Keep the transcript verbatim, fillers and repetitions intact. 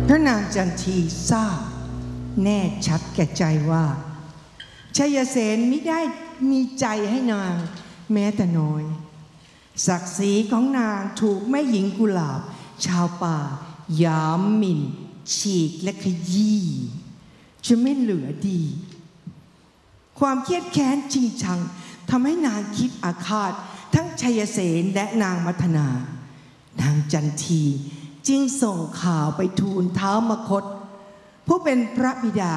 พระนางจันทีทราบแน่ชัดแก่ใจว่าชัยเสนมิได้มีใจให้นางแม้แต่น้อยศักดิ์ศรีของนางถูกแม่หญิงกุหลาบชาวป่าหยามหมิ่นฉีกและขยี้จะไม่เหลือดีความเครียดแค้นจริงชังทำให้นางคิดอาฆาตทั้งชัยเสนและนางมัทนานางจันทีจึงส่งข่าวไปทูลท้าวมคธผู้เป็นพระบิดา